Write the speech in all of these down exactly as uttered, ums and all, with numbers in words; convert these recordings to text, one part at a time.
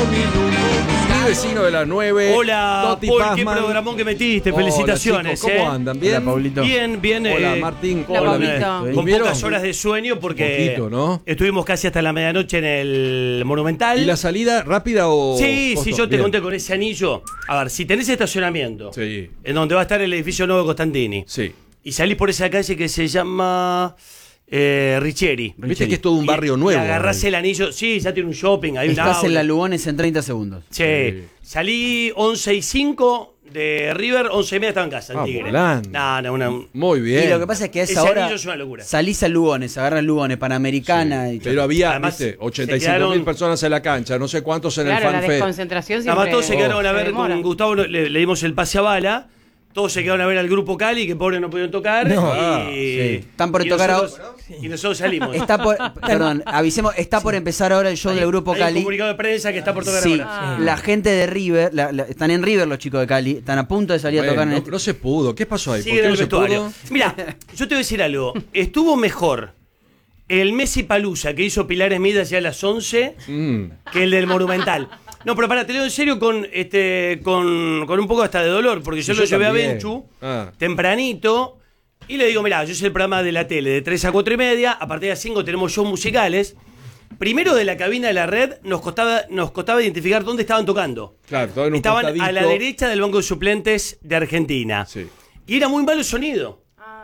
Mi vecino de las nueve. Hola, Toti Paul, Pazman. qué programón que metiste. Hola, Felicitaciones. chicos, ¿cómo eh. andan? ¿Bien? Hola, Paulito. Bien, bien. Hola, eh, Martín. Hola, Hola, Paulito. bien. Con ¿Vieron? pocas horas de sueño porque Poquito, ¿no? estuvimos casi hasta la medianoche en el Monumental. ¿Y la salida rápida o...? Sí, costo? sí, yo te Bien. conté con ese anillo. A ver, si tenés estacionamiento, Sí. en donde va a estar el edificio nuevo de Costantini, Sí. y salís por esa calle que se llama eh, Richieri. Viste que es todo un barrio Y- nuevo. Y agarrás ahí. el anillo. Sí, ya tiene un shopping, hay un Estás en la outlet. Lugones en treinta segundos. Sí. Sí. Salí once y cinco de River, once y media estaba en casa, en Ah, Tigre. volando. No, no, una... Muy bien. Y lo que pasa es que a esa Ese hora anillo es una locura. salís a Lugones, agarras Lugones, Panamericana y Pero había, Además, viste, se ochenta y cinco mil quedaron- personas en la cancha, no sé cuántos en Claro, el la fanfest. desconcentración siempre. Además todos se quedaron a se ver demora. con Gustavo, le, le dimos el pase a bala. Todos se quedaron a ver al grupo Cali, que pobres no pudieron tocar. No, y, ah, sí. Están por y tocar nosotros, y nosotros salimos. Está por, perdón, avisemos, está por empezar ahora el show del grupo Hay un Cali. comunicado de prensa que está por tocar Sí, ahora. Ah. la gente de River, la- la- están en River los chicos de Cali, están a punto de salir Bueno, a tocar en no, este- no se pudo. ¿Qué pasó ahí? Sigue ¿Por en qué el no se vestuario. pudo? Mira, yo te voy a decir algo. Estuvo mejor el Messi Palusa que hizo Pilar Esmida ya a las once Mm. que el del Monumental. No, pero pará, te lo digo en serio con, este, con, con un poco hasta de dolor, porque yo Sí, lo yo llevé también. a Benchu Ah. tempranito y le digo, mirá, yo soy el programa de la tele de tres a cuatro y media, a partir de las cinco tenemos shows musicales. Primero de la cabina de la red nos costaba, nos costaba identificar dónde estaban tocando. Claro, todo en un Estaban a costadito. la derecha del banco de suplentes de Argentina. Sí. Y era muy malo el sonido.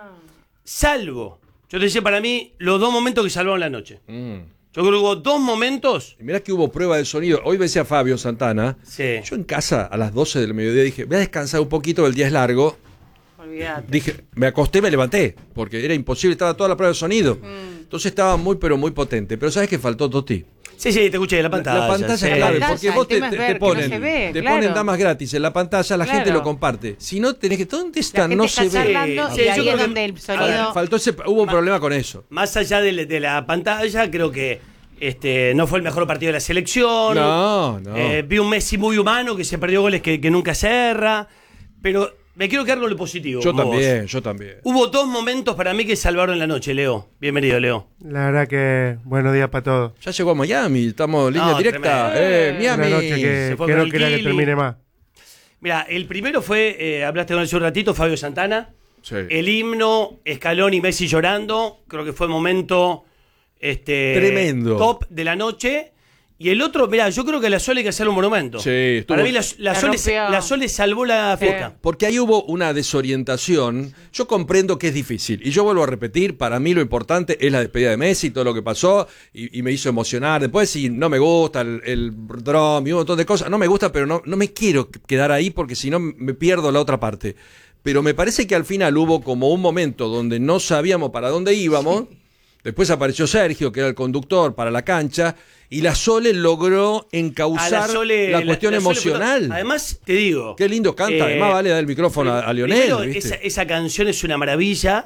Salvo, yo te decía para mí, los dos momentos que salvaron la noche. Mm. Yo creo que hubo dos momentos. Y mirá que hubo prueba de sonido. Hoy me decía Fabio Santana. Sí. Yo en casa a las doce del mediodía dije, voy a descansar un poquito, el día es largo. Olvídate. Dije, me acosté, me levanté, porque era imposible, estaba toda la prueba de sonido. Entonces estaba muy, pero muy potente. Pero ¿sabes qué faltó, Toti? Sí, sí, te escuché, la pantalla. La pantalla sí. es clave, pantalla, porque el vos te, tema es te- ver, te que no ponen, se ve, te claro. ponen damas gratis en la pantalla, la Claro. gente lo comparte. Si no, tenés que, ¿dónde La está? gente No está se ve. charlando Sí, y yo ahí creo es que- donde el a sonido. ver, Faltó ese, hubo un problema con eso. Más allá de, de la pantalla, creo que este, no fue el mejor partido de la selección. No, no. Eh, vi un Messi muy humano que se perdió goles que, que nunca se erra. Pero me quiero quedar con lo positivo. Yo como vos. también, yo también. Hubo dos momentos para mí que salvaron la noche, Leo. Bienvenido, Leo. La verdad que buenos días para todos. Ya llegó a Miami, estamos en línea No, directa. tremendo. Eh, Miami. Una noche Se que, fue que con no el quería que Kili. termine más. Mira, el primero fue, eh, hablaste con él hace un ratito, Fabio Santana. Sí. El himno, Scaloni y Messi llorando. Creo que fue momento este, Tremendo. top de la noche. Y el otro, mirá, yo creo que la Sole hay que hacer un monumento. Sí, estuvo- Para mí la, la La Sole, rompió. la Sole salvó la Sí. fiesta. Porque ahí hubo una desorientación. Yo comprendo que es difícil. Y yo vuelvo a repetir, para mí lo importante es la despedida de Messi, todo lo que pasó, y, y me hizo emocionar. Después, si no me gusta el, el drum y un montón de cosas, no me gusta, pero no, no me quiero quedar ahí porque si no me pierdo la otra parte. Pero me parece que al final hubo como un momento donde no sabíamos para dónde íbamos. Después apareció Sergio, que era el conductor para la cancha, y la Sole logró A encauzar Sole- la cuestión la Sole fue- emocional. Además, te digo. Qué lindo canta, eh, además vale dar el micrófono a, a Lionel. primero, ¿viste? esa, esa canción es una maravilla.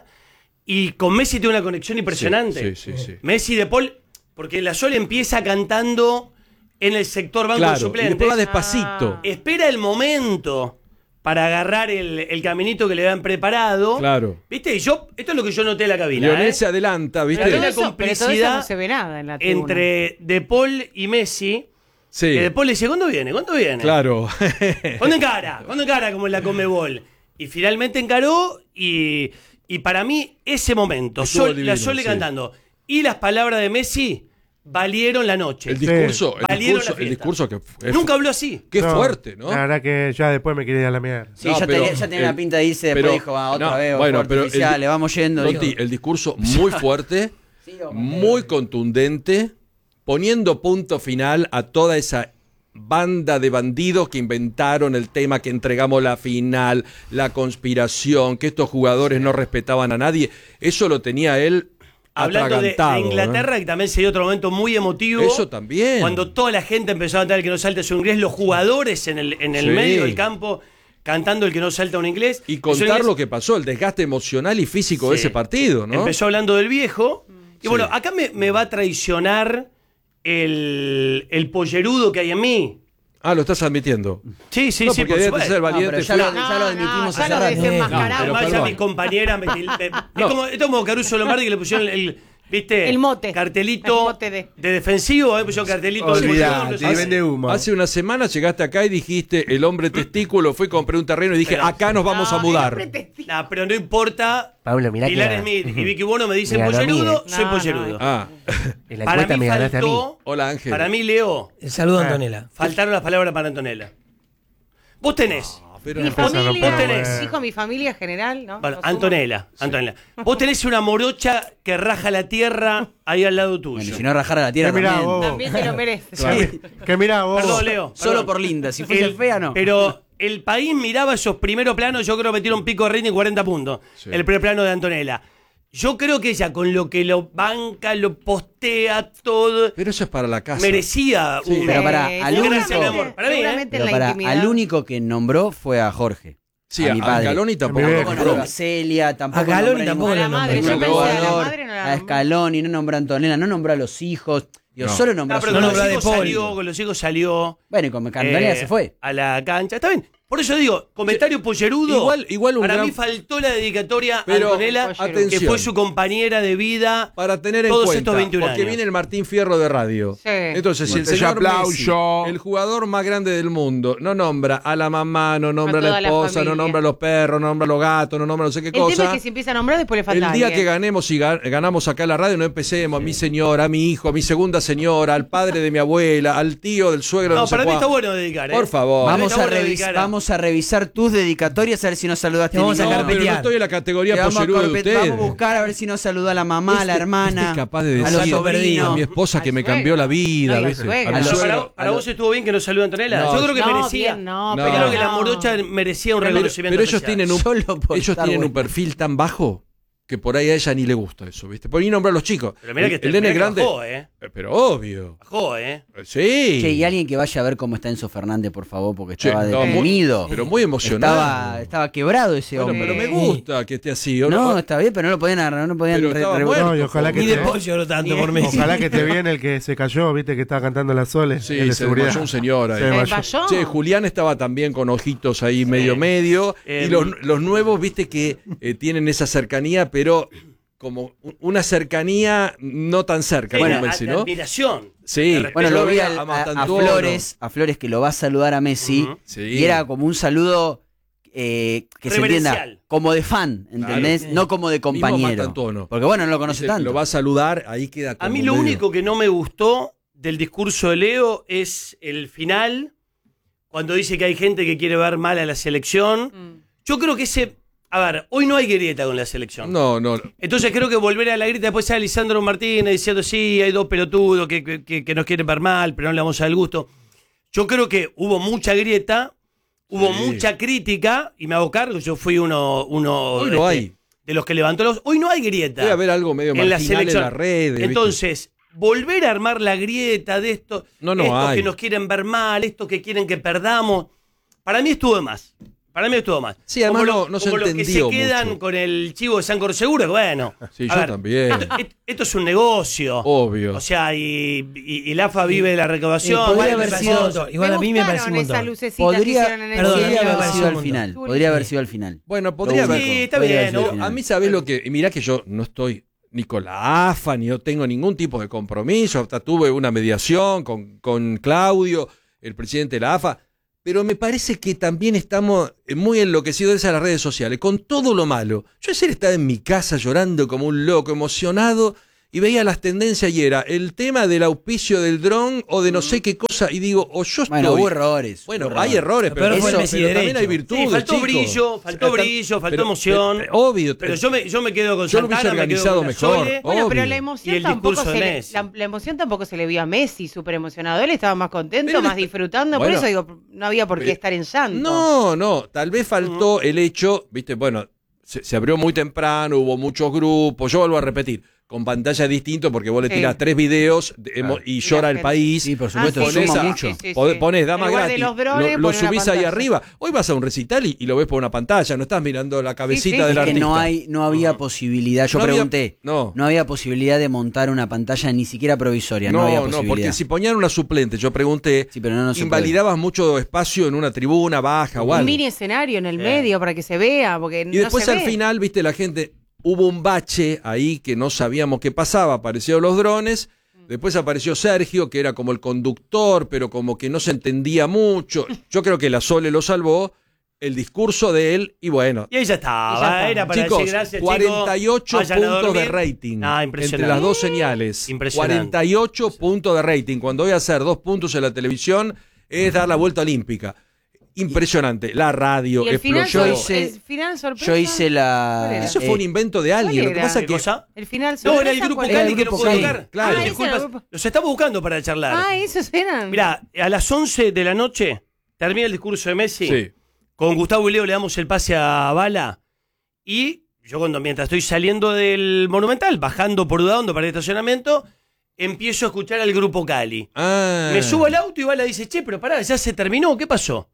Y con Messi tiene una conexión impresionante. Sí, sí, sí, sí. Messi de Paul, porque la Sole empieza cantando en el sector banco de Claro, y suplentes. después va despacito. Ah. Espera el momento para agarrar el, el caminito que le habían preparado. Claro. ¿Viste? Y yo, esto es lo que yo noté en la cabina. Lionel ¿eh? se adelanta, Pero ¿viste? Hay todo, una eso, pero todo eso complicidad no se ve nada en la tribuna. Entre De Paul y Messi. Sí, Que De Paul le dice, ¿cuándo viene? ¿Cuándo viene? claro. ¿Cuándo encara? ¿Cuándo encara como en la Conmebol? Y finalmente encaró y, y para mí ese momento, Estuvo Sol- divino, la Sole sí. cantando y las palabras de Messi valieron la noche. El discurso, el Valieron discurso, la el fiesta. discurso que es, Nunca habló así. qué No, fuerte, ¿no? La verdad que ya después me quería ir a la mierda. Sí, No, ya, pero tenía, ya tenía el- la pinta de irse, después pero- dijo, ah, otra no, vez, bueno, fuegos pero el- artificiales, vamos yendo. Toti, dijo. el discurso muy fuerte, Sí, lo maté. muy contundente, poniendo punto final a toda esa banda de bandidos que inventaron el tema, que entregamos la final, la conspiración, que estos jugadores no respetaban a nadie. Eso lo tenía él Hablando de, de atragantado, Inglaterra, ¿eh? que también se dio otro momento muy emotivo. Eso también. Cuando toda la gente empezó a cantar el que no salta es un inglés, los jugadores en el, en el Sí. medio del campo cantando el que no salta un inglés. Y Es un contar inglés- lo que pasó, el desgaste emocional y físico de Sí. ese partido, ¿no? Empezó hablando del viejo. Y Sí. bueno, acá me, me va a traicionar el, el pollerudo que hay en mí. Ah, lo estás admitiendo. Sí, sí, no, sí, porque por debe supuesto. ser No, valiente. pero ya fue- lo, ya lo admitimos ya hace lo rato. desenmascaramos. No, pero Además, ya perdón. mi compañera me, me- No. es, como, es como Caruso Lombardi que le pusieron el, ¿Viste? El mote. Cartelito El mote de- de defensivo, ¿eh? Puso cartelito Olvidate, de y vende humo. Hace una semana llegaste acá y dijiste, el hombre testículo, fui, compré un terreno y dije, Pero- acá nos vamos a No, mudar. el hombre testigo. Nah, pero no importa. Pablo, mirá Pilar que- Smith y Vicky Bono me dicen Me ganó a mí, pollerudo, ¿eh? soy No, pollerudo. no. Ah, En la Para encuesta mí me ganaste a mí. faltó, hola Ángel. para mí, Leo, El saludo a Antonella. faltaron las palabras para Antonella. Vos tenés, Pero Mi no, Vos familia, tenés. dijo mi familia general, ¿no? bueno, Lo sumo. Antonella, Antonella. Vos tenés una morocha que raja la tierra ahí al lado tuyo. Bueno, y si no rajara la tierra Eh, mirá, también. vos. También te lo mereces. Sí. Que mirá vos. Perdón, Leo. Solo perdón. por linda, si fuese El- fea no. Pero el país miraba esos primeros planos, yo creo que metieron pico de rating cuarenta puntos. Sí. El primer plano de Antonella. Yo creo que ella, con lo que lo banca, lo postea todo, pero eso es para la casa. merecía un. Pero pará, Eh, al seguramente- único- amor, para mí, ¿eh? seguramente en Pero la para, intimidad. al único que nombró fue a Jorge. Sí, a a, mi a padre. Scaloni tampoco. A mi lo viejo. No nombró. nombró a Celia, tampoco A Scaloni nombró a tampoco ningún- A la lo madre, nombró. yo Pero pensé a la jugador, madre no la a nombró. Scaloni, no nombró a Antonella, no nombró a los hijos. Digo, No. solo nombró Ah, a pero su con no los nombró a hijos De Paul. salió, con los hijos salió. Bueno, y con Antonella eh, se fue. A la cancha. Está bien. Por eso digo, comentario pollerudo. Igual- igual un para gran- mí faltó la dedicatoria Pero, a Antonella, atención. que fue su compañera de vida. Para tener en todos cuenta, estos veintiún porque años. viene el Martín Fierro de radio. Sí. Entonces, si el Botella señor Messi, aplauso. el jugador más grande del mundo, no nombra a la mamá, no nombra a la toda la esposa, no familia. nombra a los perros, no nombra a los gatos, no nombra no sé qué El tema cosa. es que si empieza a nombrar, después le El falta día alguien. que ganemos y ga- ganamos acá en la radio, no empecemos a mi señora, a mi hijo, a mi segunda señora, al padre de mi abuela, al tío del suegro. No, No, sé para mí cuál. está bueno dedicar. ¿eh? Por favor. Vamos está a, bueno revis- dedicar a- vamos a revisar tus dedicatorias a ver si nos saludaste. Te vamos a ninguno. No, pero no carpetear. estoy en la categoría Te vamos, a pollerudo de corpet- ustedes. vamos a buscar a ver si nos saludó a la mamá, a la Este- hermana, este es capaz de a los decir sobrinos. a mi esposa que Al me suegro. cambió la vida. No, y al ¿viste? suegro. A mi A los Para, suegro. para- para vos estuvo bien que no saludó a Antonella. No, yo creo que no, merecía. bien, no, No. Yo pero creo que la no. morocha merecía un Pero, reconocimiento. pero ellos especial. tienen un, Solo por ellos estar tienen un bueno. perfil tan bajo que por ahí a ella ni le gusta eso, ¿viste? Por ahí nombra a los chicos. Pero mira el, que, el nene mirá que grande. bajó, ¿eh? Eh, Pero obvio. Bajó, ¿eh? Sí. Che, y alguien que vaya a ver cómo está Enzo Fernández, por favor, porque Che, estaba estaba muy- deprimido. pero muy emocionado. Estaba, estaba quebrado ese Bueno, hombre. pero me gusta que esté así. ¿o No, está bien, pero no lo podían agarrar, no podían Pero re- estaba re- muerto. No, y ojalá que Ni de te, Paul lloró tanto por Messi. ojalá que esté bien el que se cayó, viste que estaba cantando las soles. Sí, el de se seguridad. desmayó un señor ahí. Se ¿Se desmayó. desmayó? Che, Julián estaba también con ojitos ahí medio medio. Eh, y los, los nuevos, viste, que eh, tienen esa cercanía, pero como u- una cercanía no tan cerca, Sí, como la- Messi, la ¿no? admiración. Sí. De respeto. Bueno, lo vi Yo al- veía a a, a Mastantuono. Flores, a Flores que lo va a saludar a Messi. Ujú. Sí. Y era como un saludo eh, que se entienda Reverencial. como de fan, ¿entendés? Claro. No como de Mismo compañero. Mastantuono. Porque bueno, no lo conoce Dice, tanto. Lo va a saludar, ahí queda como A mí lo medio- único que no me gustó del discurso de Leo es el final, cuando dice que hay gente que quiere ver mal a la selección. Mm. Yo creo que ese... A ver, hoy no hay grieta con la selección. No, no. Entonces creo que volver a la grieta, después sale Lisandro Martínez diciendo, sí, hay dos pelotudos que, que- que- que nos quieren ver mal, pero no le vamos a dar el gusto. Yo creo que hubo mucha grieta, hubo Sí. mucha crítica, y me hago cargo, yo fui uno, uno Hoy no este, hay. de los que levantó los... Hoy no hay grieta. Debe haber algo medio en la marginal en selección. las redes. ¿viste? Entonces, volver a armar la grieta de esto, No, no estos hay. que nos quieren ver mal, estos que quieren que perdamos, para mí estuvo de más. Para mí estuvo de más. Sí, además Como no- los- no se como los que se entendió quedan mucho. con el chivo de San Seguro, que bueno. Sí, a yo ver, también. Esto, et- esto es un negocio. Obvio. O sea, y, y, y el A F A vive de la recaudación. Eh, podría vale, haber esas sido cosas. otro. Igual a mí me gustaron parece un esas montón. lucecitas que Podría, hicieron en el Perdón, podría me haber parece sido un al montón. final. Turbio. Podría haber sido al final. Bueno, podría Lo haber. Sí, está Podría bien. haber sido ¿no? al final. A mí, ¿sabés lo que? Y mirá que yo no estoy ni con la A F A, ni yo tengo ningún tipo de compromiso. Hasta tuve una mediación con, con Claudio, el presidente de la A F A. Pero me parece que también estamos muy enloquecidos de las redes sociales, con todo lo malo. Yo ayer estaba en mi casa llorando como un loco, emocionado, y veía las tendencias y era el tema del auspicio del dron o de no sé qué cosa, y digo, o yo estoy... Bueno, hubo errores. Bueno, hubo hay errores, pero, Pero fue eso- Messi pero también derecho. hay virtudes, Sí, faltó chicos. brillo, faltó Pero- brillo, faltó pero- emoción. pero- obvio. Pero yo me, yo me quedo con Yo lo hubiese Santana, me quedo organizado con la mejor. Sole. Bueno, pero Obvio. la Y emoción el tampoco discurso se de le, Messi. la, la emoción tampoco se le vio a Messi, súper emocionado. Él estaba más contento, Pero él más está- disfrutando. Bueno. por eso digo, no había por qué Pero- estar en llanto. No, no, tal vez faltó el hecho, viste, bueno, se, se abrió muy temprano, hubo muchos grupos, yo vuelvo a repetir, con pantalla distinto porque vos le Sí. tirás tres videos de- emo- y Y llora la el gente- país. Sí, por supuesto, Ah, sí, Ponés suma a- mucho. sí, sí, Pod- sí. Ponés dama En lugar de gratis, los drones, lo, lo poner una subís ahí pantalla. arriba. Hoy vas a un recital y, y lo ves por una pantalla, no estás mirando la cabecita sí, del Es que artista. no hay, no había posibilidad. Yo No había- pregunté. no. No había posibilidad de montar una pantalla ni siquiera provisoria. No, No, había no, posibilidad. porque si ponían una suplente, yo pregunté, Sí, pero no, no se invalidabas mucho espacio en una tribuna baja o Un algo. mini escenario en el Sí. medio para que se vea, porque Y después no se al ve. final, viste, la gente, hubo un bache ahí que no sabíamos qué pasaba, aparecieron los drones, después apareció Sergio, que era como el conductor, pero como que no se entendía mucho. Yo creo que la Sole lo salvó, el discurso de él, y bueno. Y ahí ya estaba, Y ya está. era para Chicos, decir gracias, cuarenta y ocho chicos, vayan a puntos de dormir. rating Ah, entre impresionante. las dos señales. Impresionante. cuarenta y ocho puntos de rating. Cuando voy a hacer dos puntos en la televisión, es dar la vuelta olímpica. Impresionante. La radio Y el final, explotó. Yo sor- hice- el final sorpresa. Yo hice la. ¿Cuál era? Eso eh, fue un invento de alguien. Lo que era? pasa ¿Qué que cosa? El final No, sorpresa. era el grupo ¿cuál Era Cali el que no grupo puedo Cali. tocar. Claro. Ah, ese era Disculpas, el grupo- los estamos buscando para charlar. Ah, esos eran. Mirá, a las once de la noche termina el discurso de Messi. sí. Con Gustavo y Leo le damos el pase a Bala. Y yo cuando mientras estoy saliendo del Monumental, bajando por Udaondo para el estacionamiento, empiezo a escuchar al grupo Cali. Ah. Me subo al auto y Bala dice, che, pero pará, ya se terminó, ¿qué pasó?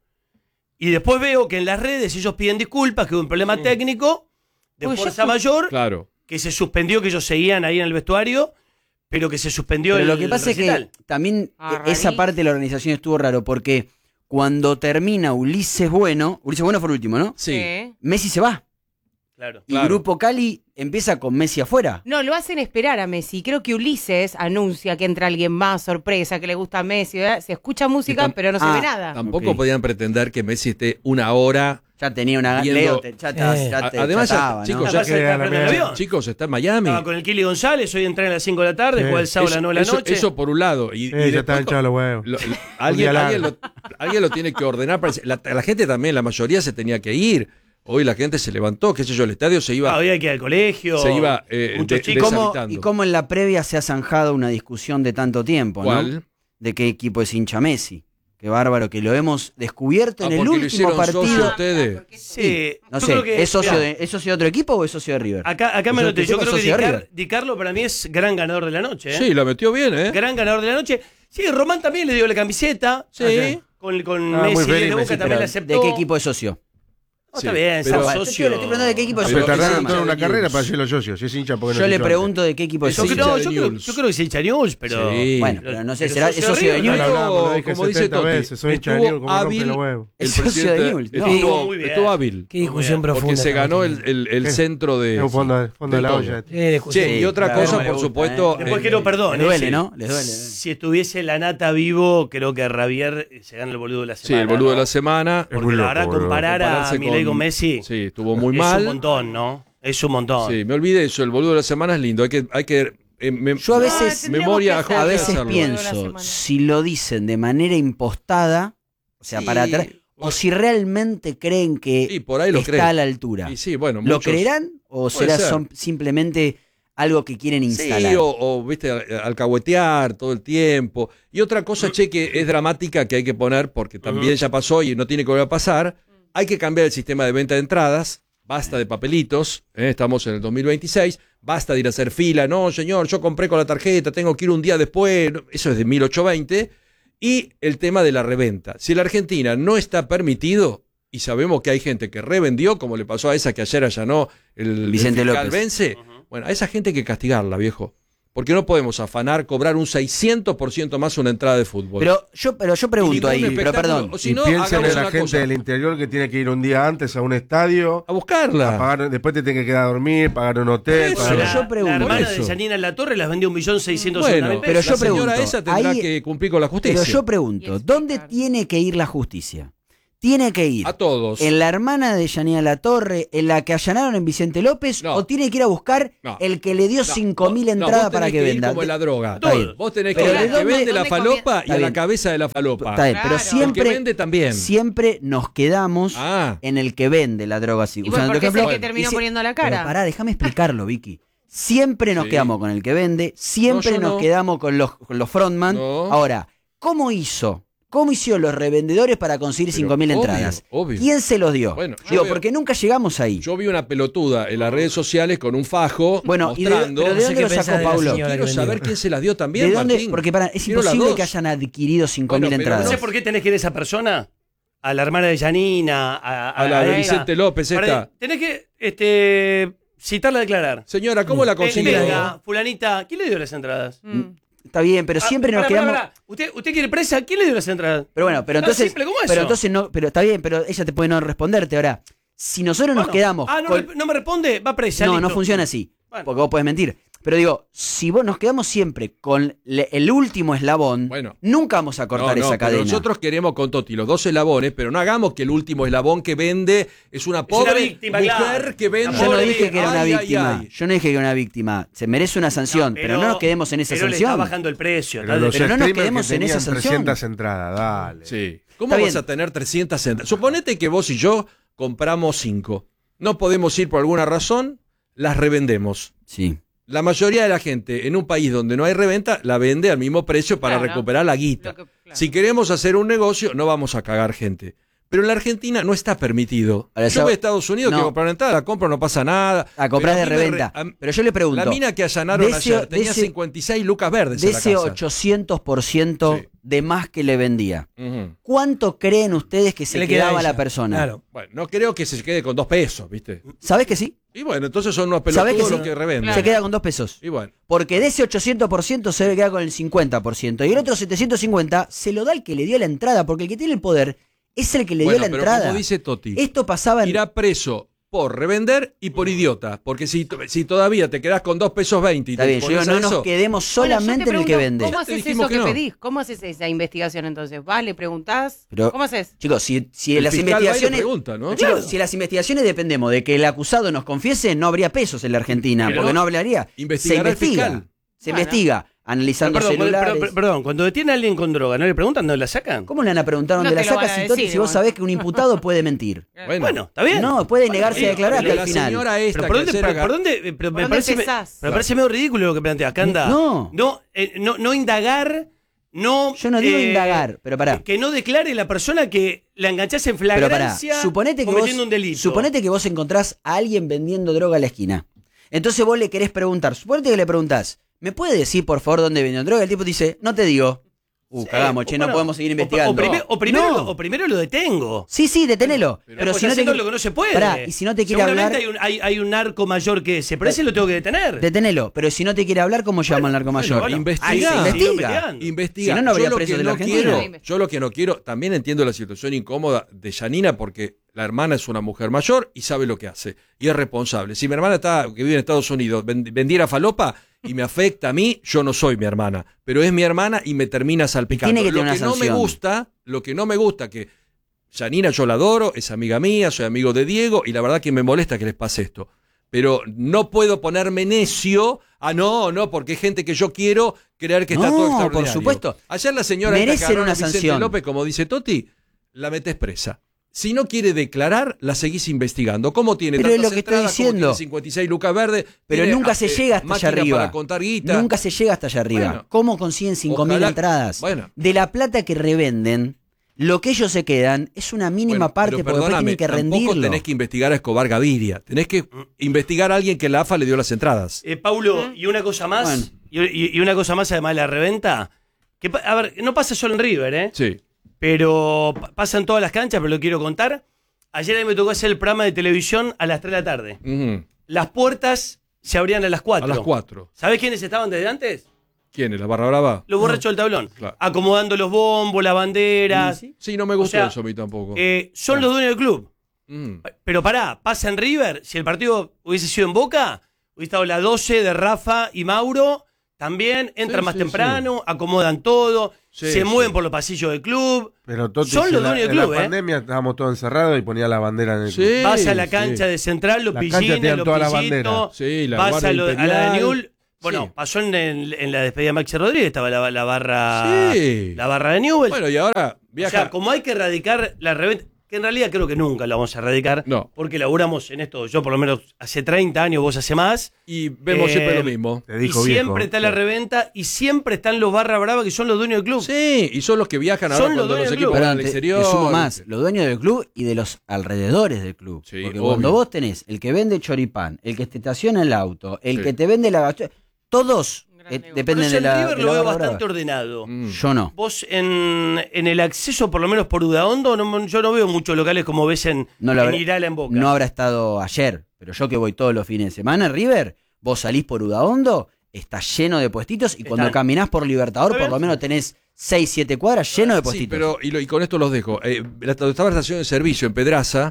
Y después veo que en las redes ellos piden disculpas, que hubo un problema técnico de Uy, yo fuerza fui- mayor, Claro. que se suspendió, que ellos seguían ahí en el vestuario, pero que se suspendió Pero el lo que pasa recital. es que también Ah, eh, esa rarísimo. parte de la organización estuvo raro porque cuando termina Ulises Bueno, Ulises Bueno fue el último, ¿no? Sí. Messi se va. Claro. Y Claro. Grupo Cali empieza con Messi afuera. No, lo hacen esperar a Messi. Creo que Ulises anuncia que entra alguien más, sorpresa, que le gusta a Messi. ¿verdad? Se escucha música, Y tam- pero no se Ah, ve nada. Tampoco Ok. podían pretender que Messi esté una hora. Ya tenía una Viendo- Leo, te- ya, te- Eh. ya te- Además, ya ya- estaba, ¿no? chicos, Además, ya está queda la frente al media- avión. Chicos, está en Miami. Estaba con el Kili González, hoy entré a las cinco de la tarde, Sí. juega el sábado a las nueve de la eso, noche. eso por un lado. Y, y Eh, ya después está hinchado los huevos. lo- lo- día alguien, largo. alguien, lo, alguien lo tiene que ordenar. para- La, la gente también, la mayoría se tenía que ir. Hoy la gente se levantó, qué sé yo, el estadio se iba. Ah, había que ir al colegio. Se iba, eh, muchos de- ¿Y chicos. cómo, deshabitando. y cómo en la previa se ha zanjado una discusión de tanto tiempo, ¿no? ¿Cuál? De qué equipo es hincha Messi. Qué bárbaro, que lo hemos descubierto Ah, en el porque lo último hicieron socio partido. ustedes. Sí, No yo sé, creo que- ¿es, socio mirá, de, ¿es socio de otro equipo o es socio de River? Acá, acá me Yo- noté. que Yo sepa, creo que socio de Di, Car- River. Di Carlo para mí es gran ganador de la noche. ¿eh? Sí, lo metió bien, ¿eh? Gran ganador de la noche. Sí, Román también le dio la camiseta. Sí. Ayer. Con, con Ah, muy Messi feliz de Boca Messi, también Pero, la aceptó. ¿de qué equipo es socio? No, Sí, está bien, pero- ser Bueno, te socio. estoy- te estoy preguntando de qué equipo es Pero Se socio. ese tardaron hincha toda de una carrera News. para hacer los socios. Si es hincha, porque no Yo es le hincha pregunto de qué equipo es Yo Sí, socio. creo, hincha yo, de creo, Newell's. yo creo que es hincha de Newell's, pero. Sí. Bueno, pero no sé, Pero será, ¿es socio de River, Newell's? Ya lo hablamos, lo dije como dice setenta Totti, veces, soy hincha de estuvo Newell's, como rompe hábil los huevos. el Es socio de presidente Newell's, no. estuvo, Muy bien. estuvo hábil Qué discusión Muy bien. profunda. porque se estamos ganó el, teniendo. el- el ¿Qué? centro de, Es un fondo, de- fondo de la todo. olla. Qué discusión. Che, y otra claro, cosa, me por gusta, supuesto. ¿eh? Después eh, quiero perdón. Les duele, eh, ¿no? Les duele. Si estuviese la nata vivo, creo que Ravier se gana el boludo de la Sí, semana. el boludo ¿no? de la semana. Es Porque muy la loco, verdad, boludo. comparar a Compararse Milei con Messi Sí, estuvo muy es mal. un montón, ¿no? Es un montón. Sí, me olvidé eso. El boludo de la semana es lindo. Hay que. Hay que eh, me- Yo a veces- Ah, memoria tendríamos que A Jorge, veces hacerlo. pienso, semana. si lo dicen de manera impostada, o sea, Sí. para atrás, o si realmente creen que Sí, por ahí lo está creen. a la altura. Y sí, bueno, ¿Lo muchos- creerán o Puede será ser. son simplemente algo que quieren instalar? Sí, o, o, viste, al- alcahuetear todo el tiempo. Y otra cosa, che, que es dramática que hay que poner, porque también ya pasó y no tiene que volver a pasar, hay que cambiar el sistema de venta de entradas, basta de papelitos, ¿eh? Estamos en el dos mil veintiséis, basta de ir a hacer fila, no, señor, yo compré con la tarjeta, tengo que ir un día después, no, eso es de mil ochocientos veinte, y el tema de la reventa. Si en la Argentina no está permitido, y sabemos que hay gente que revendió, como le pasó a esa que ayer allanó el Vicente el fiscal López. Vence, bueno, a esa gente hay que castigarla, viejo. Porque no podemos afanar, cobrar un seiscientos por ciento más una entrada de fútbol. Pero yo, pero yo pregunto Y ningún ahí, pero espectáculo, perdón. o si Y no, piensen hagamos en la una gente cosa. del interior que tiene que ir un día antes a un estadio, A buscarla. a pagar, después te tiene que quedar a dormir, pagar un hotel. Eso, pagar- pero la, yo pregunto la hermana eso. de Janina La Torre las vendió un millón seiscientos Bueno, mil pero pesos. yo la señora pregunto, esa tendrá ahí- que cumplir con la justicia. Pero yo Y pregunto, explicar. ¿dónde tiene que ir la justicia? Tiene que ir A todos. en la hermana de Yanina La Torre, en la que allanaron en Vicente López, No. o tiene que ir a buscar No. el que le dio No, cinco mil vos- no, entradas vos para tenés que, que ir venda? como en la droga. Está bien. Vos tenés Pero que ir ¿de al que dónde- vende la dónde falopa conviene? y a Está la bien. cabeza de la falopa. Está bien, pero Claro. siempre, El que vende también. siempre nos quedamos Ah. en el que vende la droga. así. Y Usando bueno, tu porque es el ejemplo, que terminó dice- poniendo la Pero cara. pará, déjame explicarlo, Vicky. Siempre nos Sí. quedamos con el que vende, siempre No, yo nos no. quedamos con los, con los frontman. No. Ahora, ¿cómo hizo? ¿Cómo hicieron los revendedores para conseguir Pero cinco mil obvio, entradas? obvio. ¿Quién se los dio? Bueno, yo Digo, veo- porque nunca llegamos ahí. Yo vi una pelotuda en las redes sociales con un fajo Bueno, ¿y de- mostrando. pero de No sé dónde qué lo pensás sacó de la Paulo? señora Quiero que saber vendió. quién se las dio también, ¿De dónde? Martín. Porque para, es Quiero las imposible dos. que hayan adquirido cinco mil Bueno, pero entradas. No sé por qué tenés que ir a esa persona, a la hermana de Janina, a, A la de esta. Vicente López, Para- esta. Tenés que este, citarla a declarar. Señora, ¿cómo la Eh, consiguió? venga, fulanita, ¿quién le dio las entradas? Mm. Está bien, pero siempre Ah, nos pará, quedamos. pará, pará. ¿Usted, ¿Usted quiere presa? ¿Quién le dio las entradas? Pero bueno, pero Tan entonces. simple como pero eso. entonces no, pero está bien, pero ella te puede no responderte. Ahora, Si nosotros nos Bueno. quedamos Ah, no, con- rep- no me responde, va presa. No, listo. no funciona así. Bueno. Porque vos podés mentir. Pero digo, si vos nos quedamos siempre con le- el último eslabón, Bueno. nunca vamos a cortar No, no, esa pero cadena. nosotros queremos con Toti los dos eslabones, pero no hagamos que el último eslabón que vende es una pobre una víctima, mujer claro. que vende. Yo no Pobre, dije que era una Ay, ay, víctima. ay. Yo no dije que era una víctima. Se merece una sanción, pero, no nos quedemos en esa pero le sanción. está bajando el precio. Pero, está- los pero no nos streamers quedemos que en esa tenían sanción. trescientas entradas, dale. Sí. ¿Cómo Está vas bien. a tener trescientas entradas? Suponete que vos y yo compramos cinco. No podemos ir por alguna razón, las revendemos. Sí. La mayoría de la gente en un país donde no hay reventa la vende al mismo precio para Claro. recuperar la guita. Lo que- claro. Si queremos hacer un negocio, no vamos a cagar gente. Pero en la Argentina no está permitido. Ahora, Yo ¿sabe? voy a Estados Unidos, No. quiero comprar una entrada, la compro, no pasa nada. A comprar de Pero a mí me reventa. re- a- Pero yo le pregunto. La mina que allanaron de ese- ayer tenía de ese- cincuenta y seis lucas verdes De en la ese casa. ochocientos por ciento Sí. de más que le vendía, Ujú. ¿cuánto creen ustedes que se le queda a quedaba ella. la persona? Claro. Bueno, no creo que se quede con dos pesos, ¿viste? ¿Sabés que sí? Y bueno, entonces son unos ¿Sabés pelotudos que los sí? que revenden. Claro. Se queda con dos pesos. Y bueno, Porque de ese ochocientos por ciento se debe quedar con el cincuenta por ciento. Y el otro setecientos cincuenta se lo da el que le dio la entrada, porque el que tiene el poder es el que le bueno, dio la pero entrada. como dice Toti, Esto pasaba en... irá preso por revender y por idiota. Porque si, si todavía te quedás con dos pesos veinte y Está te bien, yo digo, pones a no nos eso, quedemos Bueno, yo solamente te en el que pregunto, vende. ¿Cómo Ya te haces dijimos eso que que, no. pedís? ¿Cómo haces esa investigación entonces? ¿Vas, le preguntás? Pero- ¿Cómo haces? Chicos, si, si el las fiscal va y le investigaciones... pregunta, ¿no? Chicos, Claro. si las investigaciones dependemos de que el acusado nos confiese, no habría pesos en la Argentina, Pero porque no hablaría. Se investigará el investiga. fiscal. Se Bueno. investiga, analizando Perdón, celulares. pero- pero- perdón, cuando detiene a alguien con droga, ¿no le preguntan dónde la sacan? ¿Cómo le van a preguntar No dónde te la lo van sacas a si, Toti, decir, si vos igual. sabés que un imputado puede mentir? Bueno, Bueno, está bien. No, puede negarse a Bueno, declarar pero hasta la el final. señora esta Pero ¿por dónde, que pero, ayer por dónde- pero ¿Por me dónde parece, me, empezás? me parece medio ridículo lo que planteas, Canda. No. No, eh, no, no indagar, no... Yo no digo eh, indagar, pero pará. Que, que no declare la persona que la enganchás en Pero pará, flagrancia suponete que, vos, cometiendo un delito. suponete que vos encontrás a alguien vendiendo droga a la esquina. Entonces vos le querés preguntar, suponete que le preguntás, ¿me puede decir por favor dónde vendió droga? El tipo dice, no te digo. Uh, Sí, cagamos, o che, bueno, no podemos seguir o- investigando. O, prime- o primero, No. lo, o primero lo detengo. Sí, sí, detenelo. Pero, Pero si no te haciendo qui- lo que no se puede. Pará, y si no te quiere Seguramente hablar, hay un, hay, hay un narco mayor que ese, pero ese lo tengo que detener. detenelo. Pero si no te quiere hablar, ¿cómo llama al narco mayor? bueno, investiga. Ahí se Sigo investiga. investigando. Investiga. Si no, no habría yo lo presos que de la no Argentina. quiero, yo lo que no quiero, también entiendo la situación incómoda de Yanina porque la hermana es una mujer mayor y sabe lo que hace y es responsable. Si mi hermana está que vive en Estados Unidos ven- vendiera falopa y me afecta a mí, yo no soy mi hermana, pero es mi hermana y me termina salpicando. Tiene que lo tener que una no me sanción. gusta, lo que no me gusta que Yanina yo la adoro, es amiga mía, soy amigo de Diego y la verdad que me molesta que les pase esto. Pero no puedo ponerme necio. Ah, no, no, porque hay gente que yo quiero creer que está No, todo por extraordinario. supuesto. Ayer la señora esta que Merecen agarró a una Vicente sanción. López, como dice Toti, la metes presa. Si no quiere declarar, la seguís investigando. ¿Cómo tiene Pero es tantas lo que estoy entradas? ¿Cómo diciendo. tiene cincuenta y seis lucas verdes? Pero Tiene, nunca se eh, llega hasta allá máquina arriba. para contar guita. Nunca se llega hasta allá arriba. Bueno. ¿Cómo consiguen cinco mil Ojalá- entradas? Bueno. De la plata que revenden, lo que ellos se quedan es una mínima Bueno, parte pero porque después perdóname, tienen que tampoco rendirlo. tenés que investigar a Escobar Gaviria. Tenés que investigar a alguien que la A F A le dio las entradas. Eh, Paulo, y una cosa más, Bueno. y, y- y una cosa más además de la reventa, que pa- a ver, no pasa solo en River, ¿eh? Sí. Pero pa- pasa en todas las canchas, pero lo quiero contar. Ayer a mí me tocó hacer el programa de televisión a las tres de la tarde. Ujú. Las puertas se abrían a las cuatro. A las cuatro. ¿Sabés quiénes estaban desde antes? ¿Quién es? ¿La Barra Brava? Los borrachos del tablón. Claro. Acomodando los bombos, las banderas. Sí, no me gustó O sea, eso a mí tampoco. Eh, son los dueños del club. Mm. Pero pará, pasa en River. Si el partido hubiese sido en Boca, hubiese estado la doce de Rafa y Mauro. También entran Sí, más sí, temprano, acomodan todo, Sí, se sí. mueven por los pasillos del club. Pero Toti, Son si los en la- dueños del en la club, ¿eh? pandemia estábamos todos encerrados y ponía la bandera en el club. Sí. Vas a la sí. cancha de Central, los La cancha pillines, tenían los todas las pisitos. banderas. Sí, la Vas Guardia a, lo- a la de Imperial. Newell. Bueno, Sí. pasó en, el- en la despedida de Maxi Rodríguez, estaba la, la barra Sí. la barra de Newell. Bueno, y ahora o viaja. sea, como hay que erradicar la reventa, que en realidad creo que nunca la vamos a erradicar, No. porque laburamos en esto, yo por lo menos hace treinta años, vos hace más. y vemos Eh, siempre lo mismo. Te dijo y viejo. siempre está la Sí. reventa y siempre están los barra brava que son los dueños del club. Sí, y son los que viajan ahora Son los cuando los dueños del equipos club. van al Pero te- exterior. te sumo más, los dueños del club y de los alrededores del club. Sí, Porque obvio. cuando vos tenés el que vende choripán, el que te estaciona el auto, el Sí. que te vende la gasolina, todos Gran eh, negocio. Pero dependen eso de en la, River de lo la veo barra bastante brava. ordenado. Mm. Yo no. Vos en, en el acceso, por lo menos por Udaondo, no, yo no veo muchos locales como ves en, No, lo en habrá- Irala en Boca. No habrá estado ayer, pero yo que voy todos los fines de semana, River, vos salís por Udaondo, está lleno de puestitos y cuando Están. caminás por Libertador, Está por lo bien. menos tenés seis, siete cuadras lleno de Sí, puestitos. pero y, lo- y con esto los dejo. Eh, la- estaba la estación de servicio en Pedraza.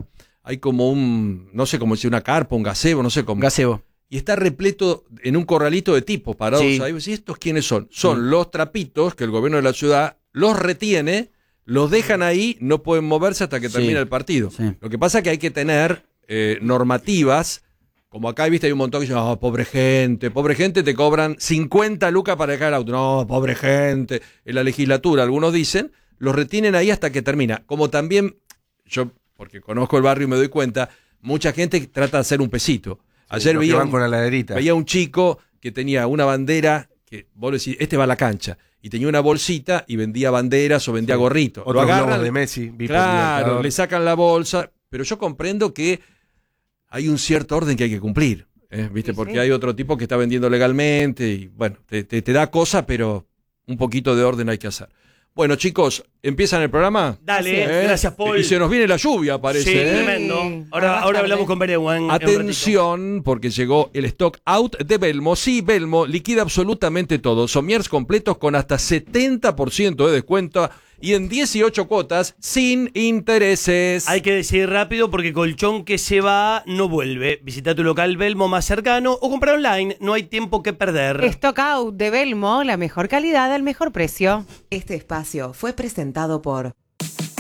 hay como un, no sé cómo decir, una carpa, un gazebo, no sé cómo. Gazebo. Y está repleto en un corralito de tipos parados Sí. ahí. ¿Y estos quiénes son? Son los trapitos que el gobierno de la ciudad los retiene, los dejan ahí, no pueden moverse hasta que Sí. termine el partido. Sí. Lo que pasa es que hay que tener eh, normativas, como acá, viste, hay un montón que dicen, oh, pobre gente, pobre gente, te cobran cincuenta lucas para dejar el auto. No, pobre gente. En la legislatura, algunos dicen, los retienen ahí hasta que termina. Como también, yo, porque conozco el barrio y me doy cuenta, mucha gente trata de hacer un pesito. Ayer Los que veía van un, con la laderita. veía un chico que tenía una bandera, que vos le decís, este va a la cancha, y tenía una bolsita y vendía banderas o vendía gorritos. Otros Lo agarran, globos de Messi. vi por claro, Libertador. le sacan la bolsa, pero yo comprendo que hay un cierto orden que hay que cumplir, ¿eh? ¿Viste? Sí, Porque sí. hay otro tipo que está vendiendo legalmente y bueno, te, te, te da cosa, pero un poquito de orden hay que hacer. Bueno, chicos, ¿empiezan el programa? Dale, ¿Eh? gracias, Paul. Y se nos viene la lluvia, parece. Sí, ¿eh? tremendo. Ahora, Más ahora tarde. hablamos con Berewa en- en un ratito. Atención, porque llegó el stock out de Belmo. Sí, Belmo liquida absolutamente todo. Somiers completos con hasta setenta por ciento de descuento y en dieciocho cuotas sin intereses. Hay que decidir rápido porque colchón que se va no vuelve. Visita tu local Belmo más cercano o comprar online. No hay tiempo que perder. Stock Out de Belmo, la mejor calidad al mejor precio. Este espacio fue presentado por